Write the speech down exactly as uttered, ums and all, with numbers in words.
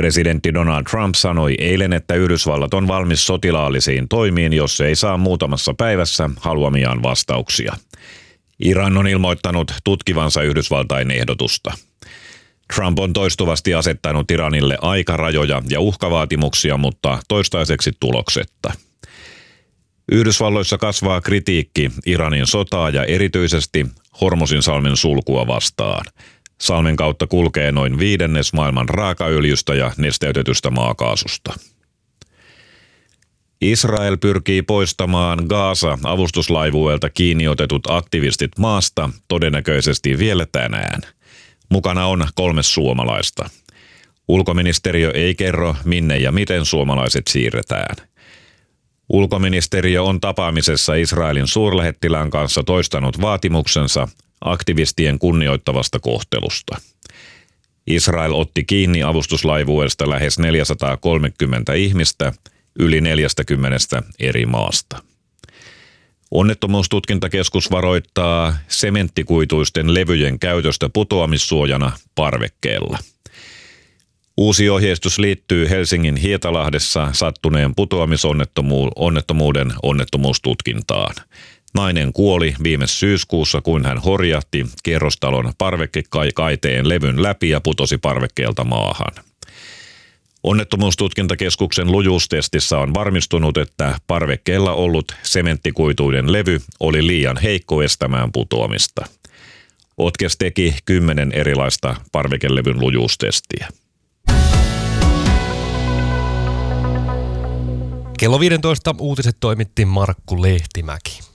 Presidentti Donald Trump sanoi eilen, että Yhdysvallat on valmis sotilaallisiin toimiin, jos se ei saa muutamassa päivässä haluamiaan vastauksia. Iran on ilmoittanut tutkivansa Yhdysvaltain ehdotusta. Trump on toistuvasti asettanut Iranille aikarajoja ja uhkavaatimuksia, mutta toistaiseksi tuloksetta. Yhdysvalloissa kasvaa kritiikki Iranin sotaa ja erityisesti Hormuzinsalmen sulkua vastaan. Salmen kautta kulkee noin viidennes maailman raakaöljystä ja nesteytetystä maakaasusta. Israel pyrkii poistamaan Gaza-avustuslaivueelta kiinni otetut aktivistit maasta todennäköisesti vielä tänään. Mukana on kolme suomalaista. Ulkoministeriö ei kerro, minne ja miten suomalaiset siirretään. Ulkoministeriö on tapaamisessa Israelin suurlähettilään kanssa toistanut vaatimuksensa aktivistien kunnioittavasta kohtelusta. Israel otti kiinni avustuslaivueesta lähes neljäsataakolmekymmentä ihmistä yli neljästäkymmenestä eri maasta. Onnettomuustutkintakeskus varoittaa sementtikuituisten levyjen käytöstä putoamissuojana parvekkeella. Uusi ohjeistus liittyy Helsingin Hietalahdessa sattuneen putoamisonnettomuuden onnettomuustutkintaan. Nainen kuoli viime syyskuussa, kun hän horjahti kerrostalon parvekkekaiteen levyn läpi ja putosi parvekkeelta maahan. Onnettomuustutkintakeskuksen lujuustestissä on varmistunut, että parvekkeella ollut sementtikuituiden levy oli liian heikko estämään putoamista. Otkes teki kymmenen erilaista parvekelevyn lujuustestiä. Kello viisitoista uutiset toimitti Markku Lehtimäki.